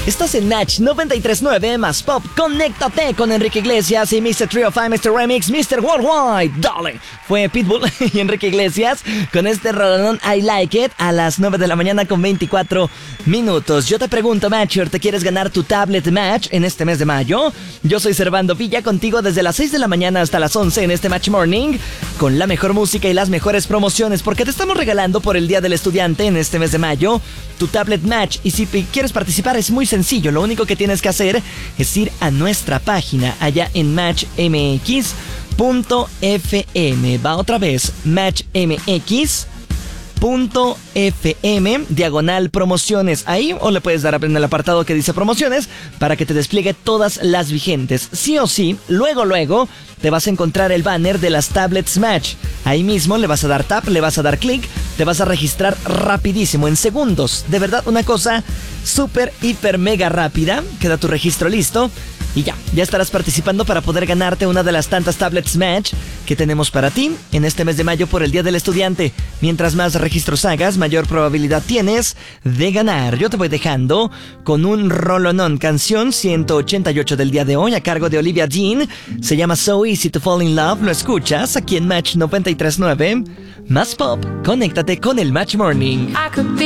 Estás en Match 93.9 más Pop. Conéctate con Enrique Iglesias y Mr. Trio 5, Mr. Remix, Mr. Worldwide. Dale. Fue Pitbull y Enrique Iglesias con este rolón I Like It a las 9 de la mañana con 24 minutos. Yo te pregunto, Matcher, ¿te quieres ganar tu tablet Match en este mes de mayo? Yo soy Servando Villa contigo desde las 6 de la mañana hasta las 11 en este Match Morning con la mejor música y las mejores promociones porque te estamos regalando por el Día del Estudiante en este mes de mayo tu tablet Match. Y si quieres participar es muy sencillo, lo único que tienes que hacer es ir a nuestra página allá en matchmx.fm. Va otra vez, matchmx.fm/promociones ahí, o le puedes dar en el apartado que dice promociones para que te despliegue todas las vigentes. Sí o sí, luego te vas a encontrar el banner de las tablets Match. Ahí mismo le vas a dar tap, le vas a dar clic, te vas a registrar rapidísimo, en segundos. De verdad, una cosa súper, hiper, mega rápida. Queda tu registro listo y ya estarás participando para poder ganarte una de las tantas tablets Match que tenemos para ti en este mes de mayo por el Día del Estudiante. Mientras más registros hagas, mayor probabilidad tienes de ganar. Yo te voy dejando con un rolonón, canción 188 del día de hoy a cargo de Olivia Dean. Se llama So Easy to Fall in Love. Lo escuchas aquí en Match 93.9 más Pop. Conéctate con el Match Morning.